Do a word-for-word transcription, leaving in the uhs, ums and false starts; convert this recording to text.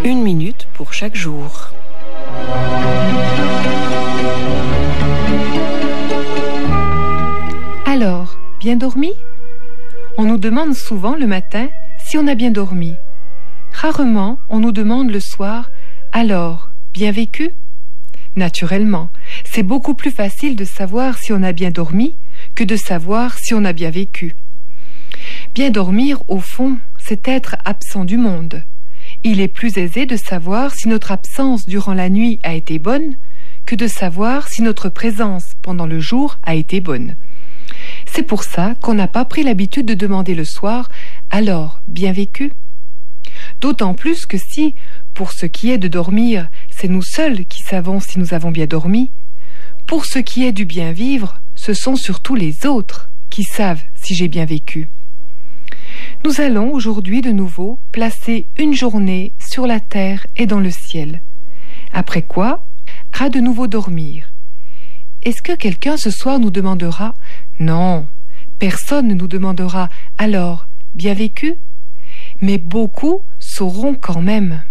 Une minute pour chaque jour. Alors, bien dormi ? On nous demande souvent le matin si on a bien dormi. Rarement, on nous demande le soir « Alors, bien vécu ?» Naturellement, c'est beaucoup plus facile de savoir si on a bien dormi que de savoir si on a bien vécu. Bien dormir, au fond, c'est être absent du monde. Il est plus aisé de savoir si notre absence durant la nuit a été bonne que de savoir si notre présence pendant le jour a été bonne. C'est pour ça qu'on n'a pas pris l'habitude de demander le soir « Alors, bien vécu ?» D'autant plus que si, pour ce qui est de dormir, c'est nous seuls qui savons si nous avons bien dormi, pour ce qui est du bien vivre, ce sont surtout les autres qui savent si j'ai bien vécu. Nous allons aujourd'hui de nouveau placer une journée sur la terre et dans le ciel. Après quoi, à de nouveau dormir. Est-ce que quelqu'un ce soir nous demandera « Non, personne ne nous demandera « Alors, bien vécu ?» Mais beaucoup sauront quand même.